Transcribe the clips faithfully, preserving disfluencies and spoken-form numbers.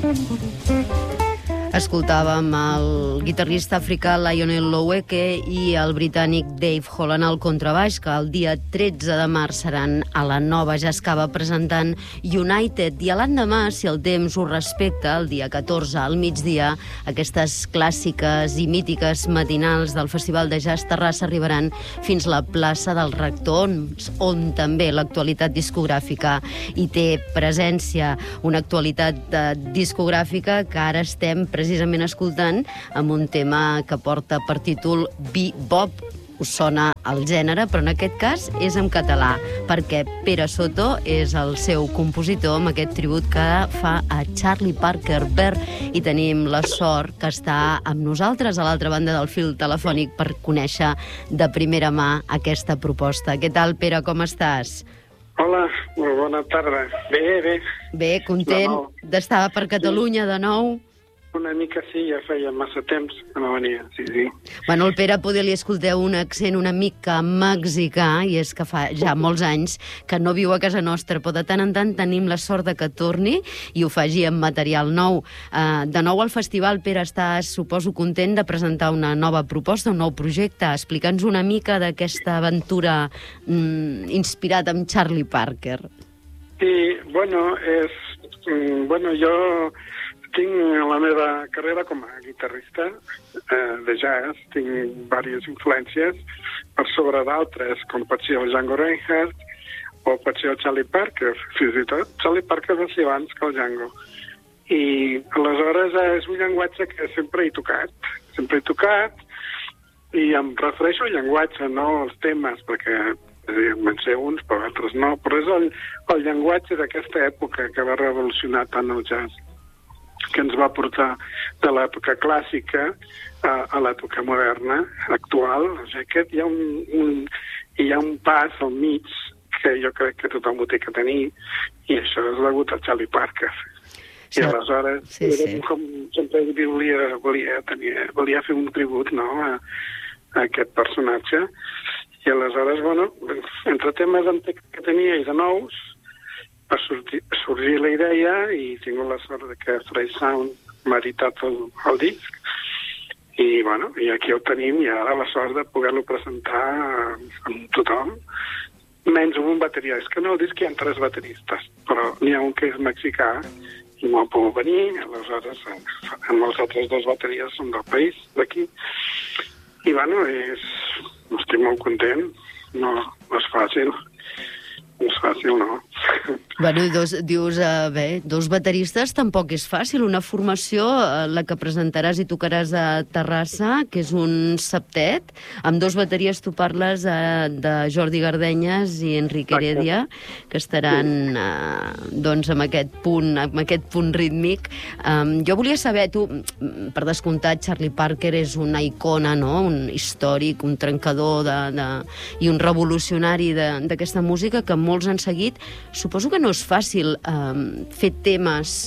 Escoltàvem el guitarrista africà Lionel Loweke i el britànic Dave Holland al contrabaix, que el dia tretze de març seran a la Nova Jascava presentant United. I l'endemà, si el temps ho respecta, el dia catorze al migdia, aquestes clàssiques i mítiques matinals del Festival de Jazz Terrassa arribaran fins la plaça del Rector, on, on també l'actualitat discogràfica hi té presència. Una actualitat eh, discogràfica que ara estem precisament escoltant amb un tema que porta per títol Bebop. Us sona el gènere, però en aquest cas és en català, perquè Pere Soto és el seu compositor amb aquest tribut que fa a Charlie Parker Bird, i tenim la sort que està amb nosaltres a l'altra banda del fil telefònic per conèixer de primera mà aquesta proposta. Què tal, Pere, com estàs? Hola, molt bona tarda. Bé, bé. Bé, content d'estar per Catalunya de nou? Una mica sí, ja feia massa temps que no venia, sí, sí. Bueno, el Pere poder li escolteu un accent una mica mexicà, i és que fa ja molts anys que no viu a casa nostra, però de tant en tant tenim la sort de que torni i ho faci amb material nou. Uh, de nou al festival, Pere, estàs, suposo, content de presentar una nova proposta, un nou projecte. Explica'ns una mica d'aquesta aventura mm, inspirat en Charlie Parker. Sí, bueno, és... Mm, bueno, jo... Tinc la meva carrera com a guitarrista eh, de jazz, tinc diverses influències per sobre d'altres, com pot ser el Django Reinhardt o pot ser el Charlie Parker, fins i tot. Charlie Parker va ser abans que el Django. I aleshores és un llenguatge que sempre he tocat, sempre he tocat, i em refereixo al llenguatge, no als temes, perquè van ser uns, però altres no, però és el, el llenguatge d'aquesta època que va revolucionar tant el jazz, que ens va portar de l'època clàssica a, a l'època moderna, actual. O sigui, aquest hi ha un, un, hi ha un pas al mig que jo crec que tothom ho té que tenir, i això és degut a Charlie Parker. Sí. I aleshores, sí, sí. Com sempre volia, volia, tenir, volia fer un tribut, no?, a, a aquest personatge. I aleshores, bueno, entre temes antics que tenia i de nous, va sortir, sorgir la idea, i tinc la sort de que Fresh Sound m'ha editat el, el disc, i bueno, i aquí ho tenim, i ara la sort de poder-lo presentar amb tothom, menys amb un bateria. És que no, el disc hi ha tres bateristes, però n'hi ha un que és mexicà i no ha pogut venir, aleshores amb els altres dos bateries són del país, d'aquí, i bueno, és, estic molt content, no, no és fàcil. No és fàcil, no? Bueno, dos, dius, uh, bé, dos bateristes tampoc és fàcil. Una formació, uh, la que presentaràs i tocaràs a Terrassa, que és un septet. Amb dos bateries tu parles uh, de Jordi Gardenyes i Enrique Heredia, que estaran uh, doncs, amb aquest punt, amb aquest punt rítmic. Um, jo volia saber, tu, per descomptat, Charlie Parker és una icona, no?, un històric, un trencador de, de, i un revolucionari d'aquesta música que molts han seguit. Suposo que no és fàcil eh, fer temes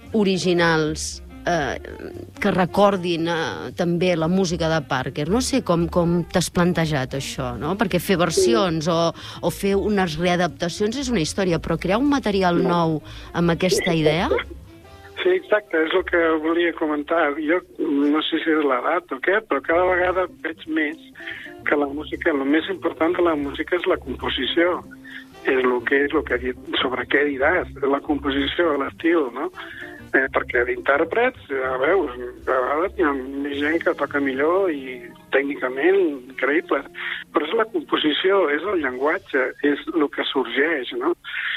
originals eh, que recordin eh, també la música de Parker. No sé com, com t'has plantejat això, no? Perquè fer versions o, o fer unes readaptacions és una història, però crear un material nou amb aquesta idea... Sí, exacte, és el que volia comentar. Jo no sé si és l'edat o què, però cada vegada veig més que la música, el més important de la música és la composició. És el que és el que ha dit, sobre què diràs, la composició, l'estil, no? Eh, perquè d'intèrprets, a veure, a vegades hi ha gent que toca millor i tècnicament increïble, però és la composició, és el llenguatge, és el que sorgeix, no?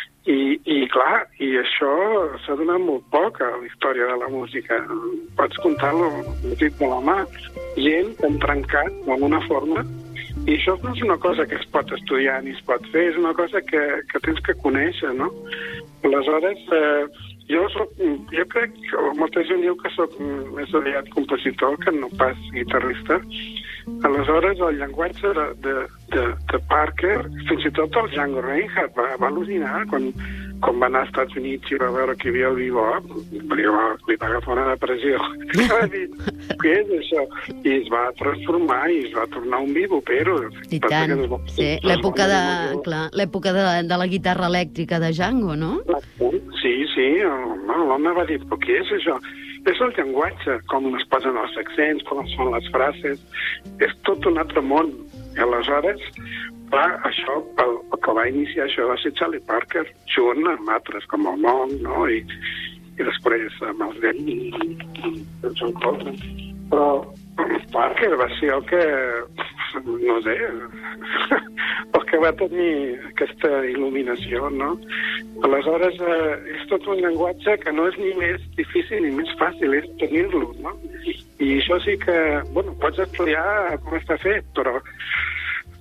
I, i clar, i això s'ha donat molt poc a la història de la música. Pots comptar-lo amb dit de la mà. Gent que han trencat d'alguna forma, i això no és una cosa que es pot estudiar ni es pot fer, és una cosa que, que tens que conèixer, no? Aleshores, eh, jo, soc, jo crec que molta gent diu que soc més aviat compositor que no pas guitarrista. Aleshores, el llenguatge de, de, de, de Parker, fins i tot el Django Reinhardt, va, va al·lucinar quan, quan va anar als Estats Units i va veure que hi havia el bebop, li va, li va agafar una depressió. Va dir, què és això? I es va transformar i es va tornar un bebopero. I tant, sí. L'època de, clar, l'època de, de la guitarra elèctrica de Django, no? Sí, Sí, sí, l'home va dir, però què és això? És el llenguatge, com es posen els accents, com són les frases, és tot un altre món. I aleshores, clar, això, el, el que va iniciar això va ser Charlie Parker, junt amb altres com el Monk, no? I, i després amb els Denny i el John Coltrane. Però Parker va ser el que, no sé, el que va tenir aquesta il·luminació, no? Aleshores, eh, és tot un llenguatge que no és ni més difícil ni més fàcil, és tenir-lo, no? I això sí que, bueno, pots estudiar com està fet, però